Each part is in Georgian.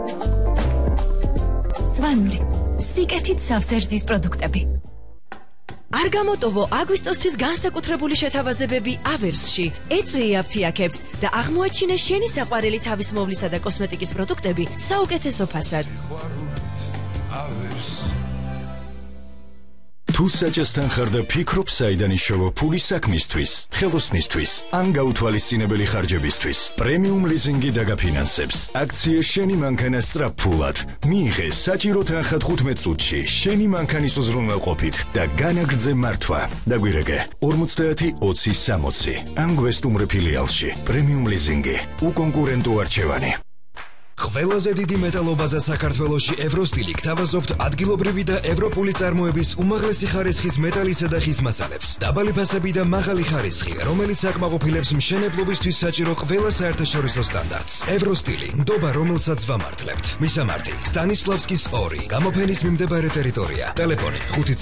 სვანური, სიკეთით სავსერძის პროდუქტები. არ გამოტოვო აგვისტოსთვის განსაკუთრებული შეთავაზებები ავერსში. ეწვიე აფთიაქებს და აღმოაჩინე შენი საყვარელი თავის მოვლისა და კოსმეტიკის პროდუქტები საუკეთესო ფასად. თუ საჭესთან ხარ და ფიქრობ საიდან იშოვო ფული საქმისთვის, ხელოსნისთვის, ან გაუთვალისწინებელი ხარჯებისთვის, პრემიუმ ლიზინგი დაგაფინანსებს. აქცია შენი მანქანა სწრაფფულად. მიიღე საჭირო თანხა 15 წუთში, შენი მანქანის უზრუნველყოფით და განაგრძე მართვა. დაგვირეკე 50-20-60 ან გვესტუმრე ფილიალში. პრემიუმ ლიზინგი, უკონკურენტო არჩევანი. ყველაზე დიდი მეტალობაზა საქართველოში ევროსტილი გთავაზობთ ადგილობრივი და ევროპული წარმოების უმაღლესი ხარისხის მეტალისა და ხის მასალებს. დაბალი ფასები და მაღალი ხარისხი, რომელიც აკმაყოფილებს მშენებლობისთვის საჭირო ყველა საერთაშორისო სტანდარტს. ევროსტილი, ნდობა, რომელსაც ვამართლებთ. მისამართი: სტანისლავსკის 2, გამოფენის მიმდებარე ტერიტორია. ტელეფონი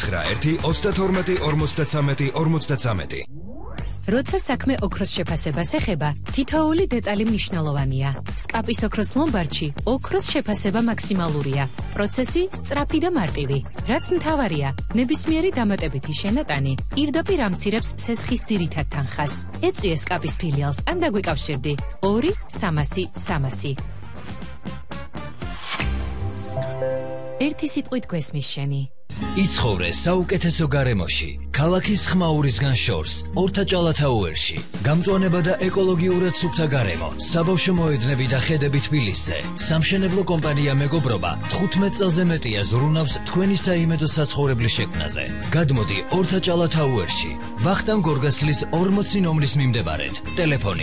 591-52-43-53. როცა საქმე ოქროს შეფასებას ეხება, თითოეული დეტალი მნიშვნელოვანია. სკაპის ოქროს ლომბარდში ოქროს შეფასება მაქსიმალურია. პროცესი სწრაფი და მარტივი. რაც მთავარია, ნებისმიერი დამატებითი შენატანი პირდაპირ ამცირებს სესხის ძირითად თანხას. ეწვიე სკაპის ფილიალს ან დაგვიკავშირდი 2-300-300. ერთი სიტყვით გვესმის შენი. იცხოვრე საუკეთესო გარემოში, ქალაქის ხმაურისგან შორს, ორთაჭალათაუერში. გამწვანება და ეკოლოგიურად სუფთა გარემო, საბავშვო მოედნები და ხედები თბილისზე. სამშენებლო კომპანია მეგობრობა 15 წელზე მეტია ზრუნავს თქვენი საიმედო საცხოვრებლის შექმნაზე. გადმოდი ორთაჭალათაუერში, ვახტანგ გორგასლის 40 ნომრის მიმდებარედ. ტელეფონი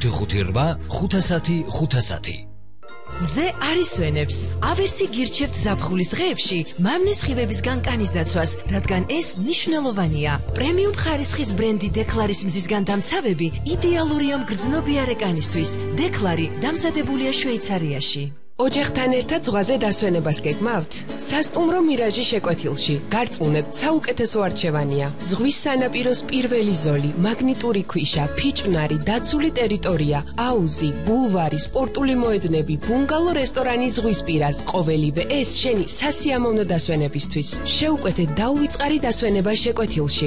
551-510-510. მზე არის ვენებს. ავერსი გირჩევთ ზაფხულის დღეებში მამნის ხივების განკანის დაცვას, რადგან ეს მნიშვნელოვანია. პრემიუმ ხარისხის ბრენდი დეკლარის მზისგან დამცავები იდეალურია მგრძნობიარე კანისთვის. დეკლარი დამზადებულია შვეიცარიაში. ოჯახთან ერთად ზღვაზე დასვენებას გეგმავთ? სასტუმრო მირაჟი შეკვეთილში. გარწმუნებთ, საუკეთესო არჩევანია. ზღვის სანაპიროს პირველი ზოლი, მაგნიტური ქვიშა, ფიჭვნარი, დაცული ტერიტორია, აუზი, ბულვარი, სპორტული მოედნები, ბუნგალო რესტორანი ზღვის პირას. ყოველივე ეს შენი სასიამოვნო დასვენებისთვის. შეუკვეთე დაუვიწყარი დასვენება შეკვეთილში.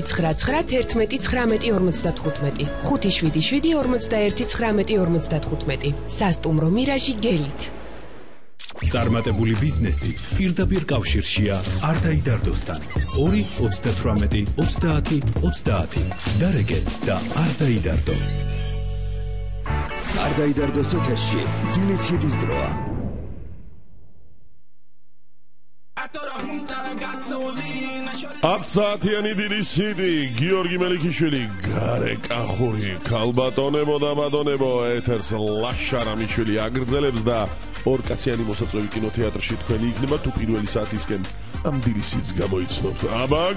599-11-19-55 577-41-19-55 სასტუმრო მირაჟი გელით. წარმატებული ბიზნესი პირდაპირ კავშირშია არდაიდარდოსთან. 2-38-30-30. დარეგე და არდაიდარდო. არდაიდარდოს ეთერში დილის ჰიტის დროა. ათსაათიანი დილის ჰიტი, გიორგი მელიქიშვილი, გარე კახური, ქალბატონებო და ბატონებო, ეთერს ლაშა რამიშვილი აგრძელებს და ორკაციანი მოსაწვევი კინოთეატრში თქვენი იქნება თუ პირველი საათისკენ ამ დილის ჰიტს გამოიცნობთ. აბა